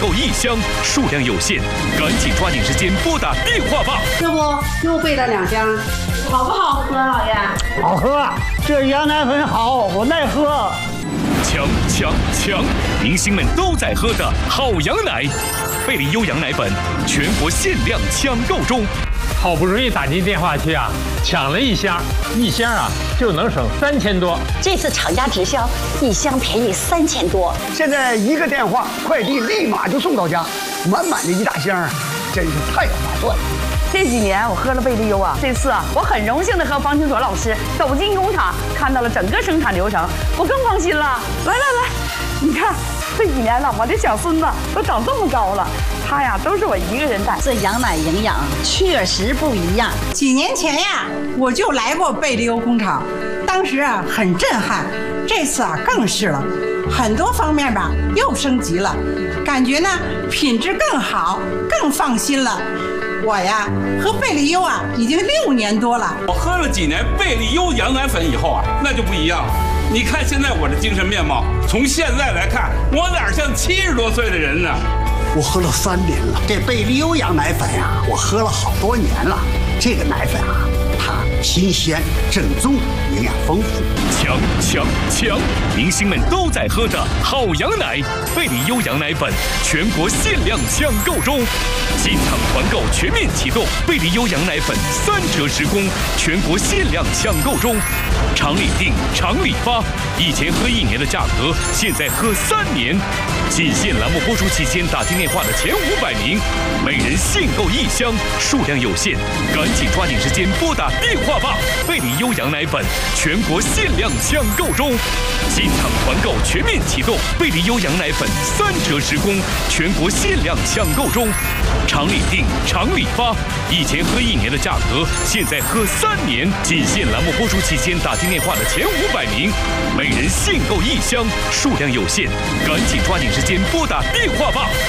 购1箱，数量有限，赶紧抓紧时间拨打电话吧。 要不给我备了2箱，好不好喝，老爷？ 好喝，这羊奶粉好，我爱喝。 抢！明星们都在喝的好羊奶，贝利优羊奶粉全国限量抢购中。 好不容易打进电话去啊，抢了1箱，1箱啊就能省3000多。 这次厂家直销，1箱便宜3000多。 现在1个电话，快递立马就送到家，满满的1大箱啊，真是太划算了。 这几年我喝了贝利优啊，这次啊我很荣幸的和方清卓老师走进工厂，看到了整个生产流程，我更放心了。来，你看这几年了，我的小孙子都长这么高了，他呀都是我一个人带。 这羊奶营养确实不一样。 几年前呀，我就来过贝利优工厂，当时啊很震撼，这次啊更是了，很多方面吧又升级了，感觉呢品质更好，更放心了。我呀喝贝利优啊已经6年多了， 我喝了几年贝利优羊奶粉以后啊，那就不一样了。你看现在我的精神面貌，从现在来看，我哪像70多岁的人呢？ 我喝了3年了，这贝利优羊奶粉呀，我喝了好多年了。这个奶粉啊，它新鲜、正宗，营养丰富。 抢！明星们都在喝的好羊奶，贝利优羊奶粉全国限量抢购中，进场团购全面启动，贝利优羊奶粉3折10供，全国限量抢购中，厂里订，厂里发，以前喝1年的价格，现在喝3年。仅限栏目播出期间打进电话的前500名，每人限购1箱，数量有限，赶紧抓紧时间拨打电话吧。贝利优羊奶粉全国限量抢购中，进场团购全面启动，贝利优羊奶粉3折10供，全国限量抢购中，厂里订，厂里发，以前喝1年的价格，现在喝3年。仅限栏目播出期间打进电话的前500名，每人限购1箱，数量有限，赶紧抓紧时间拨打电话吧。